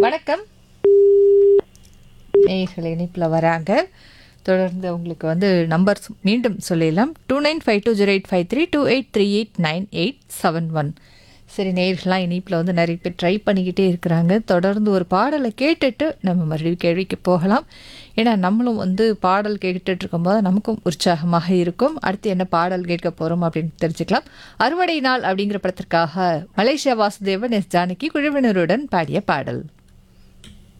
வணக்கம். நேயர்கள் இணைப்பில் வராங்க. தொடர்ந்து உங்களுக்கு வந்து நம்பர் மீண்டும் சொல்லிடலாம். 29520853 28389871. சரி, நேயர்கள்லாம் இணைப்பில் வந்து நிறைய பேர் ட்ரை பண்ணிக்கிட்டே இருக்கிறாங்க. தொடர்ந்து ஒரு பாடலை கேட்டுட்டு நம்ம மறுபடியும் கேள்விக்கு போகலாம். ஏன்னா நம்மளும் வந்து பாடல் கேட்டுட்டு இருக்கும்போது நமக்கும் உற்சாகமாக இருக்கும். அடுத்து என்ன பாடல் கேட்க போகிறோம் அப்படின்னு தெரிஞ்சுக்கலாம். அறுவடை நாள் அப்படிங்கிற படத்திற்காக மலேசியா வாசுதேவன், எஸ் ஜானகி குழுவினருடன் பாடிய பாடல்.